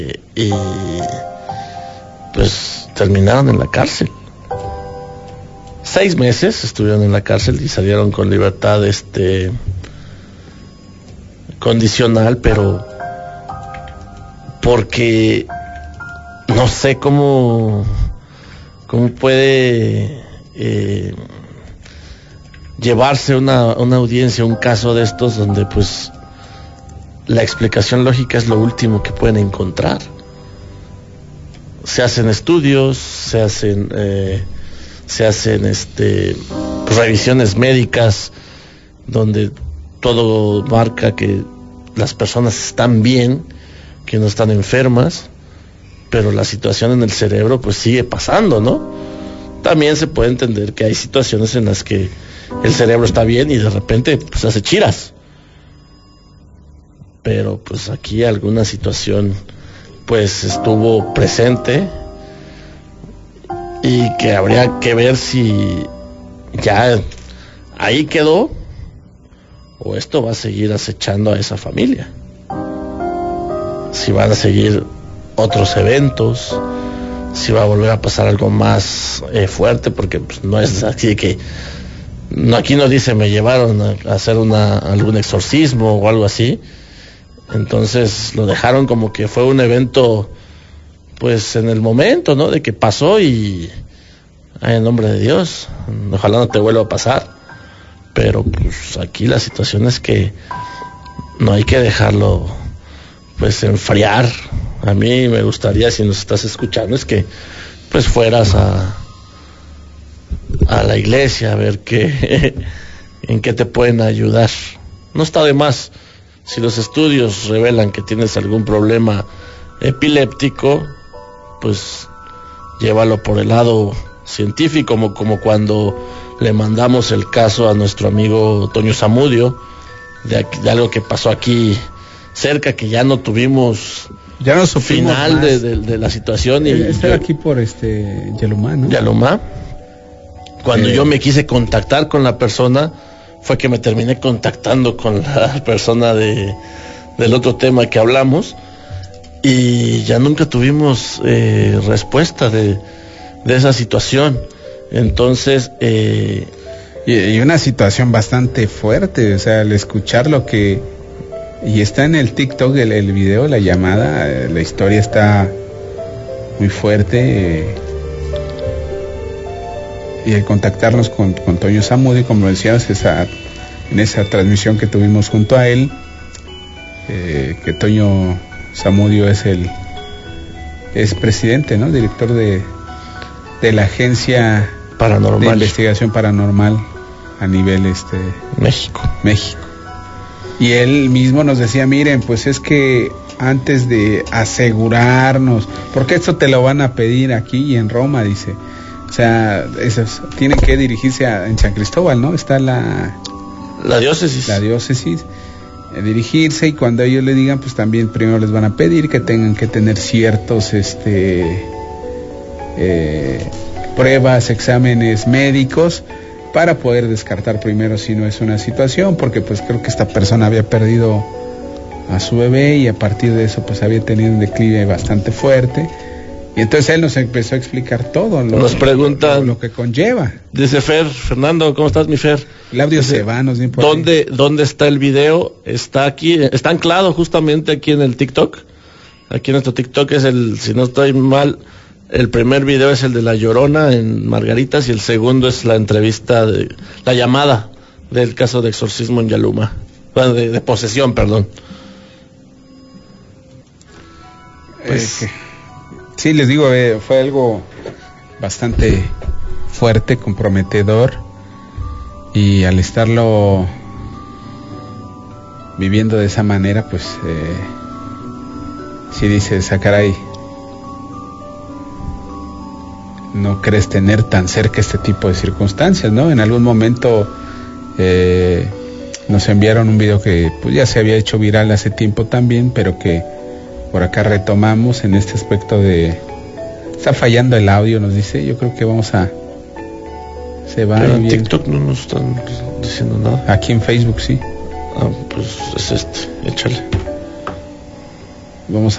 y pues terminaron en la cárcel. 6 meses estuvieron en la cárcel y salieron con libertad condicional, pero porque no sé cómo puede llevarse una audiencia, un caso de estos donde pues la explicación lógica es lo último que pueden encontrar. Se hacen estudios, se hacen pues, revisiones médicas donde todo marca que las personas están bien, que no están enfermas, pero la situación en el cerebro pues sigue pasando, ¿no? También se puede entender que hay situaciones en las que el cerebro está bien y de repente pues hace chiras, pero pues aquí alguna situación pues estuvo presente y que habría que ver si ya ahí quedó o esto va a seguir acechando a esa familia, si van a seguir otros eventos, si va a volver a pasar algo más fuerte, porque pues, no es así que aquí no dice me llevaron a hacer algún exorcismo o algo así. Entonces lo dejaron como que fue un evento pues en el momento, ¿no? De que pasó y en nombre de Dios, ojalá no te vuelva a pasar, pero pues aquí la situación es que no hay que dejarlo pues enfriar. A mí me gustaría, si nos estás escuchando, es que pues fueras a la iglesia a ver en qué te pueden ayudar. No está de más. Si los estudios revelan que tienes algún problema epiléptico, pues llévalo por el lado científico, como cuando le mandamos el caso a nuestro amigo Toño Zamudio de algo que pasó aquí cerca, que ya no tuvimos final de la situación. Y está aquí por Yalomá, ¿no? Yalomá. Cuando yo me quise contactar con la persona, fue que me terminé contactando con la persona del otro tema que hablamos, y ya nunca tuvimos respuesta de esa situación. Entonces y una situación bastante fuerte, o sea, al escuchar lo que, y está en el TikTok el video, la llamada, la historia está muy fuerte, y al contactarnos con Toño Zamudio, como decíamos, en esa transmisión que tuvimos junto a él, que Toño Zamudio es presidente, ¿no? Director de la agencia paranormal, de investigación paranormal a nivel México. Y él mismo nos decía, miren, pues es que antes de asegurarnos, porque esto te lo van a pedir aquí y en Roma, dice, o sea, tienen que dirigirse en San Cristóbal, ¿no? Está la diócesis. La diócesis, dirigirse, y cuando ellos le digan, pues también primero les van a pedir que tengan que tener ciertos pruebas, exámenes médicos para poder descartar primero si no es una situación, porque pues creo que esta persona había perdido a su bebé y a partir de eso pues había tenido un declive bastante fuerte. Y entonces él nos empezó a explicar todo nos preguntan lo que conlleva. Dice Fernando, ¿cómo estás, mi Fer? Claudio dice, Cebanos, ¿dónde está el video? Está aquí, está anclado justamente aquí en el TikTok. Aquí en nuestro TikTok es si no estoy mal, el primer video es el de La Llorona en Margaritas, y el segundo es la entrevista la llamada del caso de exorcismo en Yalomá, de posesión, perdón. Pues sí, les digo, fue algo bastante fuerte, comprometedor, y al estarlo viviendo de esa manera, pues sí dices, caray, no crees tener tan cerca este tipo de circunstancias, ¿no? En algún momento nos enviaron un video que pues ya se había hecho viral hace tiempo también, pero que por acá retomamos en este aspecto está fallando el audio, nos dice. Yo creo que se va pero en bien. TikTok no nos están diciendo nada. Aquí en Facebook sí. Pues es échale. Vamos